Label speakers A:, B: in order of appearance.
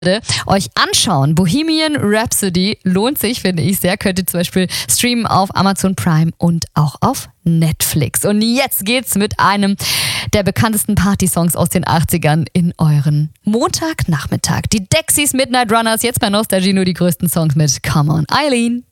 A: euch anschauen. Bohemian Rhapsody lohnt sich, finde ich sehr. Könnt ihr zum Beispiel streamen auf Amazon Prime und auch auf Netflix. Und jetzt geht's mit einem der bekanntesten Party-Songs aus den 80ern in euren Montagnachmittag. Die Dexys Midnight Runners, jetzt bei Nostalgie nur die größten Songs mit Come On Eileen.